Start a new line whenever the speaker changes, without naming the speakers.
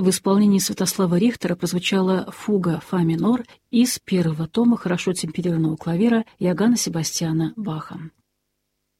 В исполнении Святослава Рихтера прозвучала фуга фа минор из первого тома хорошо темперированного клавира Иоганна Себастьяна Баха.